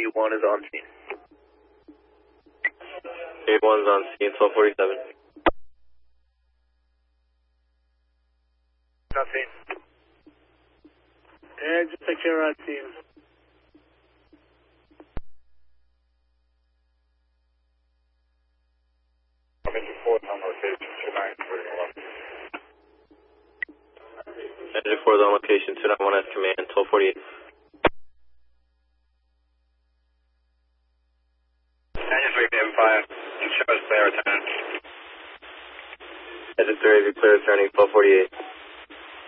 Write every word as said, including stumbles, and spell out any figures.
A one is on scene. A one's on scene, twelve forty-seven. Nothing. Yeah, just take care of that team. Engine four on location, two nine three one. Engine four is on location, two nine one S command, twelve forty-eight. Engine three, M five, show us clear return. Engine three, clear returning, twelve forty-eight.